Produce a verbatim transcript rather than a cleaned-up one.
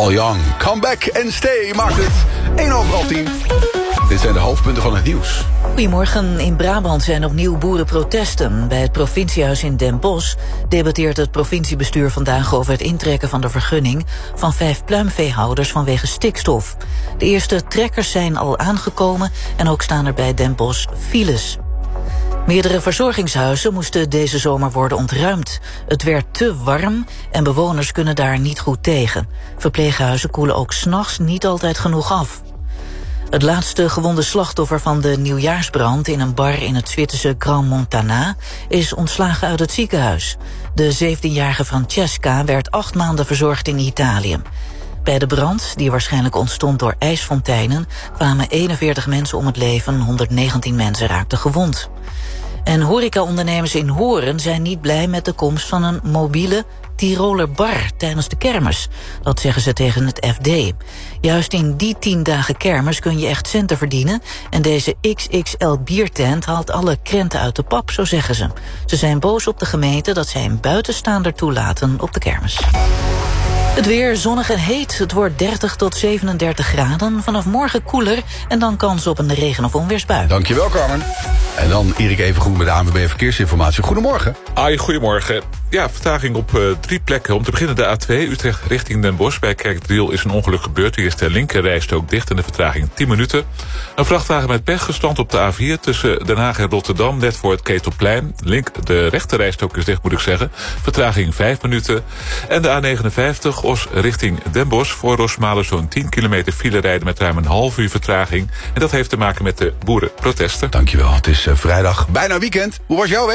Paul Young, come back and stay, maakt het één over half tien. Dit zijn de hoofdpunten van het nieuws. Goedemorgen. In Brabant zijn opnieuw boerenprotesten. Bij het provinciehuis in Den Bosch debatteert het provinciebestuur vandaag over het intrekken van de vergunning van vijf pluimveehouders vanwege stikstof. De eerste trekkers zijn al aangekomen en ook staan er bij Den Bosch files. Meerdere verzorgingshuizen moesten deze zomer worden ontruimd. Het werd te warm en bewoners kunnen daar niet goed tegen. Verpleeghuizen koelen ook 's nachts niet altijd genoeg af. Het laatste gewonde slachtoffer van de nieuwjaarsbrand in een bar in het Zwitserse Grand Montana is ontslagen uit het ziekenhuis. De zeventienjarige Francesca werd acht maanden verzorgd in Italië. Bij de brand, die waarschijnlijk ontstond door ijsfonteinen, kwamen eenenveertig mensen om het leven, honderdnegentien mensen raakten gewond. En horecaondernemers in Horen zijn niet blij met de komst van een mobiele Tiroler bar tijdens de kermis. Dat zeggen ze tegen het F D. Juist in die tien dagen kermis kun je echt centen verdienen en deze X X L biertent haalt alle krenten uit de pap, zo zeggen ze. Ze zijn boos op de gemeente dat zij een buitenstaander toelaten op de kermis. Het weer zonnig en heet. Het wordt dertig tot zevenendertig graden. Vanaf morgen koeler en dan kans op een regen- of onweersbui. Dankjewel, Carmen. En dan Erik Evengoed met de A N W B Verkeersinformatie. Goedemorgen. Ai, goedemorgen. Ja, vertraging op uh, drie plekken. Om te beginnen de A twee, Utrecht richting Den Bosch. Bij Kerkdriel is een ongeluk gebeurd. Hier is de linkerrijstrook dicht en de vertraging tien minuten. Een vrachtwagen met pech gestrand op de A vier tussen Den Haag en Rotterdam, net voor het Ketelplein. Link, de rechterrijstrook is dicht, moet ik zeggen. Vertraging vijf minuten. En de A negenenvijftig, Os richting Den Bosch. Voor Rosmalen zo'n tien kilometer file rijden met ruim een half uur vertraging. En dat heeft te maken met de boerenprotesten. Dankjewel, het is uh, vrijdag, bijna weekend. Hoe was jouw week?